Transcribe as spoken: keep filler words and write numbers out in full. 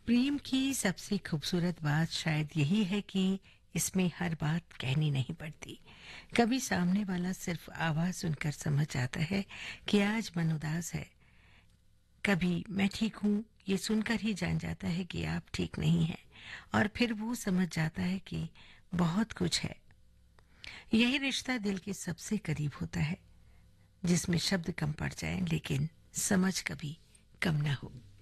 प्रेम की सबसे खूबसूरत बात शायद यही है कि इसमें हर बात कहनी नहीं पड़ती। कभी सामने वाला सिर्फ आवाज सुनकर समझ जाता है कि आज मन उदास है। कभी मैं ठीक हूँ ये सुनकर ही जान जाता है कि आप ठीक नहीं हैं। और फिर वो समझ जाता है कि बहुत कुछ है। यही रिश्ता दिल के सबसे करीब होता है, जिसमें शब्द कम पड़ जाएं लेकिन समझ कभी कम ना हो।